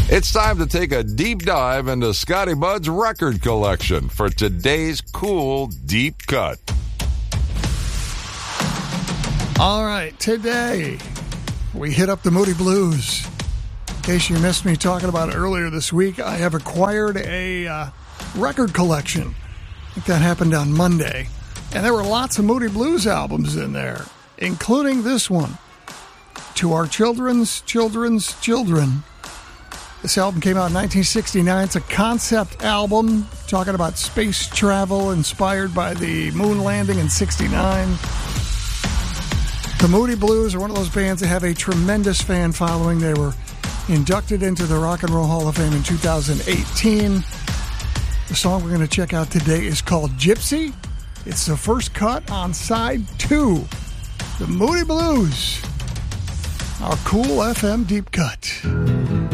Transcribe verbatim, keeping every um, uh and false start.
It's time to take a deep dive into Scotty Bud's record collection for today's cool deep cut. All right, today we hit up the Moody Blues. In case you missed me talking about it earlier this week, I have acquired a uh, record collection. I think that happened on Monday. And there were lots of Moody Blues albums in there, including this one, To Our Children's Children's Children. This album came out in nineteen sixty-nine. It's a concept album talking about space travel inspired by the moon landing in sixty-nine. The Moody Blues are one of those bands that have a tremendous fan following. They were inducted into the Rock and Roll Hall of Fame in two thousand eighteen. The song we're going to check out today is called Gypsy. It's the first cut on side two. The Moody Blues, our cool F M deep cut.